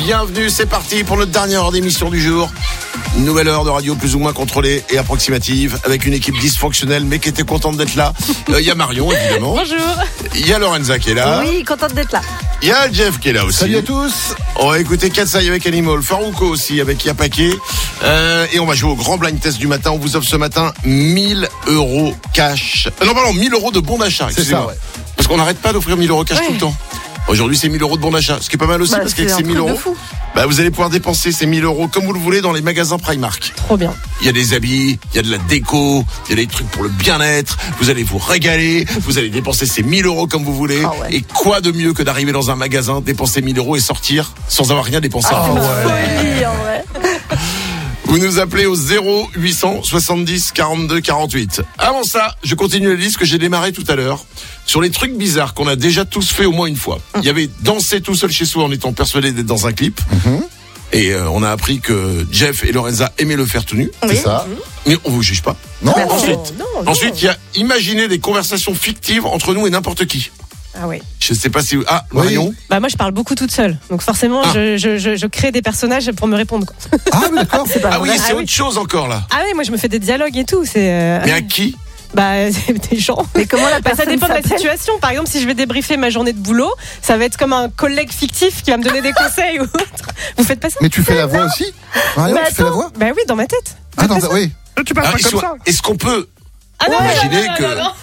bienvenue, c'est parti pour notre dernière heure d'émission du jour. Une nouvelle heure de radio plus ou moins contrôlée et approximative avec une équipe dysfonctionnelle mais qui était contente d'être là. Il y a Marion évidemment. Bonjour. Il y a Lorenza qui est là. Oui, contente d'être là. Il y a Jeff qui est là aussi. Salut à tous. On va écouter Katsai avec Animal, Farouko aussi avec Yapake. Et on va jouer au grand blind test du matin. On vous offre ce matin 1000 € cash. Non pardon, 1000 € de bon d'achat. C'est ça, ouais. Parce qu'on n'arrête pas d'offrir 1000 € cash tout le temps. Aujourd'hui, c'est 1000 € de bon d'achat. Ce qui est pas mal aussi parce qu'avec ces 1000 €, vous allez pouvoir dépenser ces 1000 € comme vous le voulez dans les magasins Primark. Trop bien. Il y a des habits, il y a de la déco, il y a des trucs pour le bien-être. Vous allez vous régaler. Vous allez dépenser ces 1000 € comme vous voulez. Ah ouais. Et quoi de mieux que d'arriver dans un magasin, dépenser 1000 € et sortir sans avoir rien dépensé. Ah ouais. En vrai. Vous nous appelez au 0800 70 42 48. Avant ça, je continue la liste que j'ai démarrée tout à l'heure sur les trucs bizarres qu'on a déjà tous fait au moins une fois. Il y avait danser tout seul chez soi en étant persuadé d'être dans un clip. Et on a appris que Jeff et Lorenza aimaient le faire tout nu. C'est ça. Mais on vous juge pas. Non. Ensuite, il y a imaginer des conversations fictives entre nous et n'importe qui. Ah oui. Je sais pas si... Ah, Marion. Bah moi je parle beaucoup toute seule. Donc forcément je crée des personnages pour me répondre quoi. Ah oui, d'accord. C'est pas Ah oui, vrai. c'est autre chose encore là. Ah oui, moi je me fais des dialogues et tout, c'est Mais à qui? bah des gens. Mais comment la Bah, ça personne dépend de la s'appelle? situation. Par exemple, si je vais débriefer ma journée de boulot, ça va être comme un collègue fictif qui va me donner des conseils ou autre. Vous faites pas ça? Mais tu fais la vois aussi Marion, Mais tu fais la attends. voix Bah oui, dans ma tête. Ah non, oui. Tu parles Est-ce qu'on peut Ah non, imaginer non, que... non, non.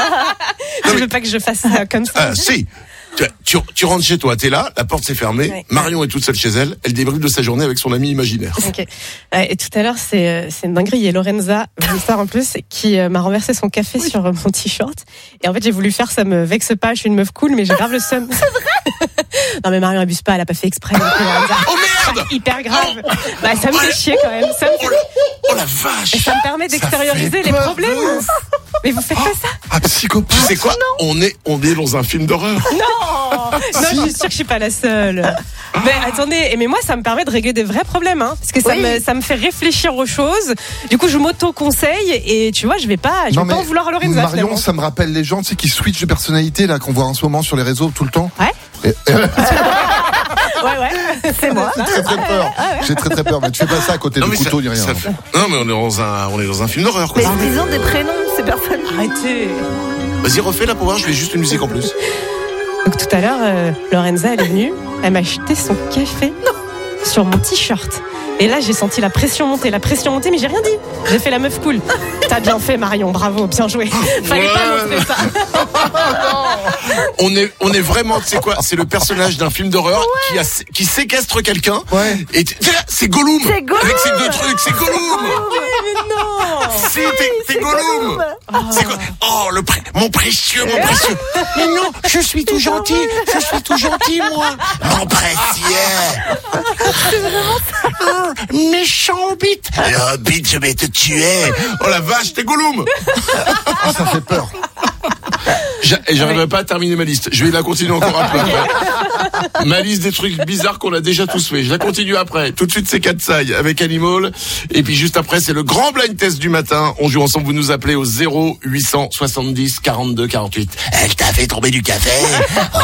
Je veux pas que je fasse ça comme ça. Ah, si. Tu rentres chez toi, t'es là, la porte s'est fermée, Ouais. Marion est toute seule chez elle, elle débriefe de sa journée avec son ami imaginaire. Ok. Et tout à l'heure, c'est une dinguerie. Il y a Lorenza, une star en plus, qui m'a renversé son café sur mon t-shirt. Et en fait, j'ai voulu faire, ça me vexe pas. Je suis une meuf cool, mais j'ai grave le seum. C'est vrai. Non mais Marion abuse pas, elle a pas fait exprès. Oh merde! Hyper grave. Bah ça me fait chier quand même. Ça me fait... Oh la vache! Et ça me permet d'extérioriser fait les peur, problèmes. Mais vous faites pas ça? Ah, psychopathe. Tu sais quoi? On est dans un film d'horreur. Non, je suis sûre que je suis pas la seule. Mais attendez, mais moi ça me permet de régler des vrais problèmes, hein, parce que ça me fait réfléchir aux choses. Du coup, je m'auto-conseille et tu vois, je vais pas en vouloir à Lorenza. Marion, finalement. ça me rappelle les gens, tu sais, qui switchent de personnalité là qu'on voit en ce moment sur les réseaux tout le temps. Ouais. Et- Ouais, c'est moi. J'ai très très peur. J'ai très peur. Mais tu fais pas ça à côté du couteau ni rien. Non mais on est dans un film d'horreur quoi. Mais disons des prénoms, ces personnes. Arrêtez. Vas-y refais là pour voir, je fais juste une musique en plus. Donc tout à l'heure, Lorenza, elle est venue, elle m'a jeté son café sur mon t-shirt. Et là, j'ai senti la pression monter, mais j'ai rien dit. J'ai fait la meuf cool. T'as bien fait, Marion, bravo, bien joué. Fallait pas montrer ça. On est vraiment, tu sais quoi, c'est le personnage d'un film d'horreur qui séquestre quelqu'un. Ouais. Et c'est Gollum. C'est Gollum. Avec ces deux trucs, c'est Gollum. Mais non. Si, t'es Gollum. C'est quoi? Oh, mon précieux. Mais non, je suis tout gentil, moi. Mon précieux. C'est vraiment ça. Méchant bite. Oh, bite, je vais te tuer. Oh la vache, t'es Gollum. Ah, ça fait peur. J'arriverai pas à terminer ma liste. Je vais la continuer encore un peu après. Ma liste des trucs bizarres qu'on a déjà tous fait. Je la continue après. Tout de suite, c'est Katsai avec Animal. Et puis juste après, c'est le grand blind test du matin. On joue ensemble. Vous nous appelez au 0800 70 42 48. Elle t'a fait tomber du café. Oh,